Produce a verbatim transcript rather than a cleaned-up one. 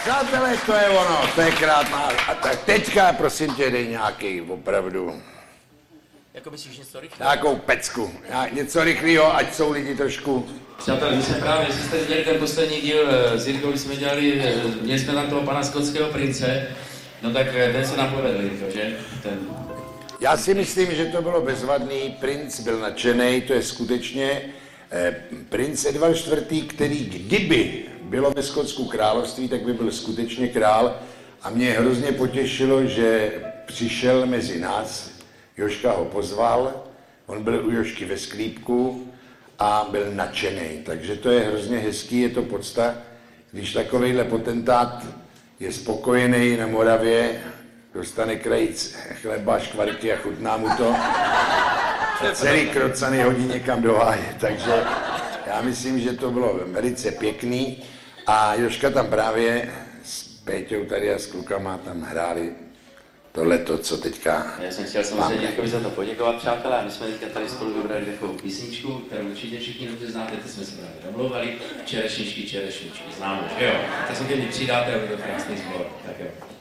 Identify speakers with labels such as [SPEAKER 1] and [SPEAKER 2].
[SPEAKER 1] Přátelé, to je ono, to je krátná. A tak teďka, prosím tě, dej nějaký opravdu.
[SPEAKER 2] Jako myslíš něco rychlého?
[SPEAKER 1] Nějakou pecku. Něco rychlého, ať jsou lidi trošku...
[SPEAKER 3] Přátelé, my jsme právě, jestli jste viděli ten poslední díl s Jirkou, jsme dělali, měli jsme tam toho pana skotského prince, no tak ten se nám povedl, Jirko, že? Ten...
[SPEAKER 1] Já si myslím, že to bylo bezvadný, princ byl nadšenej, to je skutečně eh, princ Edvard čtvrtý, který kdyby bylo ve Skotsku království, tak by byl skutečně král a mě hrozně potěšilo, že přišel mezi nás, Jožka ho pozval, on byl u Jožky ve sklípku a byl nadšenej, takže to je hrozně hezký, je to podsta, když takovejhle potentát je spokojený na Moravě, dostane krajíc chleba, škvarky a chutná mu to. A celý krocany hodí někam do háje, takže já myslím, že to bylo velice pěkný. A Jožka tam právě s Péťou tady a s klukama tam hráli tohleto, co teďka...
[SPEAKER 3] Já jsem chtěl samozřejmě Jirkovi za to poděkovat, přátelé, a my jsme teďka tady spolu vybrali takovou písničku, kterou určitě všichni dobře znáte, ty jsme se právě domlouvali, čerešničky, čerešničky, známe, že jo? Tak se ke mně přidáte a bude to krásný sbor, tak jo.